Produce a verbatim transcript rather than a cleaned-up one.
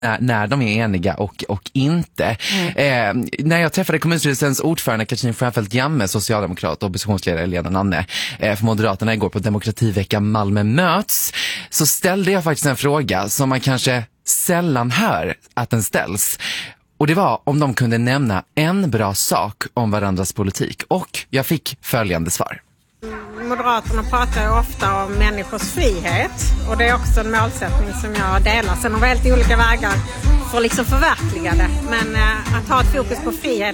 När, när de är eniga och, och inte. Mm. Eh, när jag träffade kommunstyrelsens ordförande Katrin Stjernfeldt Jammeh, socialdemokrat och oppositionsledare Lena Nanne eh, för Moderaterna igår på Demokrativecka Malmö möts, så ställde jag faktiskt en fråga som man kanske sällan hör att den ställs. Och det var om de kunde nämna en bra sak om varandras politik. Och jag fick följande svar. Moderaterna pratar ju ofta om människors frihet, och det är också en målsättning som jag delar. Sen har vi helt olika vägar för att liksom förverkliga det, men eh, att ha ett fokus på frihet